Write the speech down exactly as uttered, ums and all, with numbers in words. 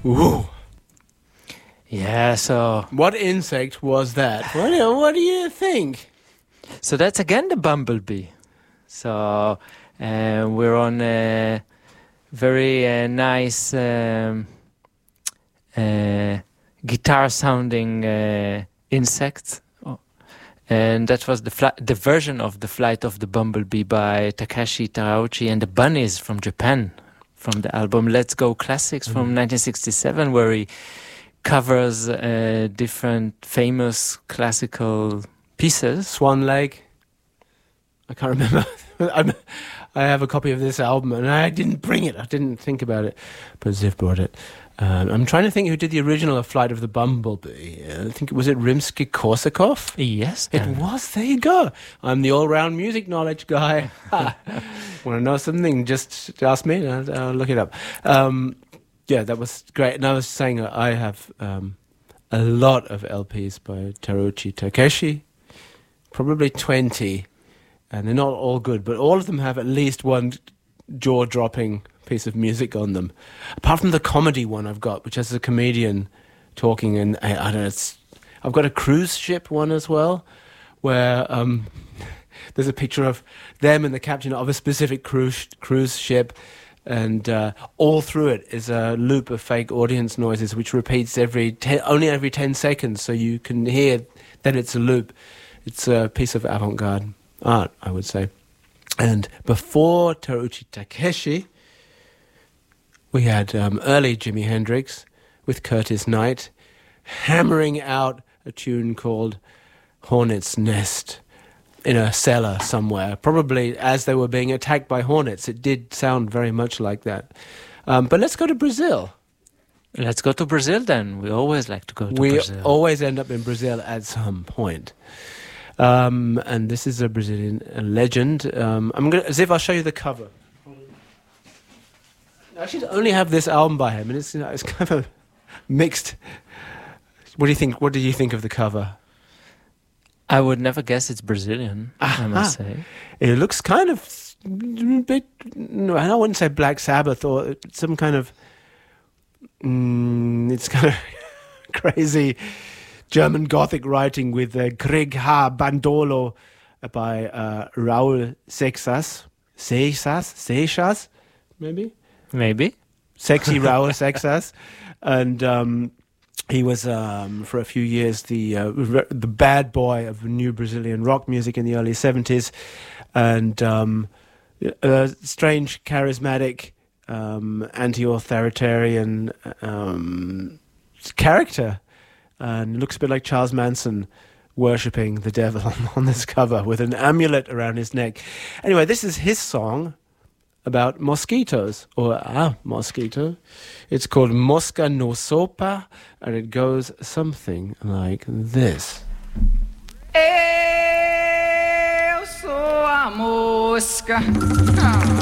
Ooh. Yeah, so... What insect was that? What do you, what do you think? So that's again the bumblebee. So uh, we're on a very uh, nice um, uh, guitar-sounding uh, insect. Oh. And that was the fli- the version of the Flight of the Bumblebee by Takeshi Terauchi and the Bunnies from Japan, from the album Let's Go Classics from mm. nineteen sixty-seven, where he covers uh, different famous classical pieces. Swan Lake. I can't remember. I'm, I have a copy of this album and I didn't bring it. I didn't think about it, but Ziv brought it. Um, I'm trying to think who did the original of Flight of the Bumblebee. I think, was it Rimsky-Korsakov? Yes. It then. was. There you go. I'm the all-round music knowledge guy. Want to know something? Just ask me and I'll, I'll look it up. Um, yeah, that was great. And I was saying uh, I have um, a lot of L Ps by Terauchi Takeshi, probably twenty, and they're not all good, but all of them have at least one jaw-dropping piece of music on them. Apart from the comedy one I've got, which has a comedian talking, and I, I don't know, it's, I've got a cruise ship one as well, where um, there's a picture of them and the captain of a specific cruise cruise ship, and uh, all through it is a loop of fake audience noises, which repeats every ten, only every ten seconds, so you can hear that it's a loop. It's a piece of avant-garde art, I would say. And before Terauchi Takeshi, we had um, early Jimi Hendrix with Curtis Knight hammering out a tune called Hornet's Nest in a cellar somewhere, probably as they were being attacked by hornets. It did sound very much like that. Um, but let's go to Brazil. Let's go to Brazil then. We always like to go to we Brazil. We always end up in Brazil at some point. Um, and this is a Brazilian legend. Um, I'm gonna, Ziv, I'll show you the cover. I actually only have this album by him, and it's, you know, it's kind of mixed. What do you think? What do you think of the cover? I would never guess it's Brazilian, Ah, I must say. It looks kind of a bit, no, I wouldn't say Black Sabbath or some kind of, mm, it's kind of crazy German Gothic writing with uh, Greg Ha Bandolo by uh, Raul Seixas. Seixas? Seixas? Maybe? Maybe. Sexy Raul Seixas. And um, he was, um, for a few years, the uh, re- the bad boy of new Brazilian rock music in the early seventies. And um, a strange, charismatic, um, anti-authoritarian um, character. And it looks a bit like Charles Manson worshipping the devil on, on this cover with an amulet around his neck. Anyway, this is his song about mosquitoes, or a mosquito. It's called Mosca no Sopa, and it goes something like this. Eu sou a mosca.